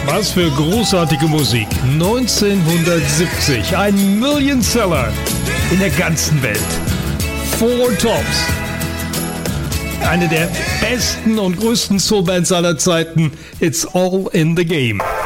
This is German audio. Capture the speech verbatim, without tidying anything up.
Was für großartige Musik. neunzehnhundertsiebzig, ein Millionseller in der ganzen Welt. Four Tops. Eine der besten und größten Soulbands aller Zeiten. It's all in the game.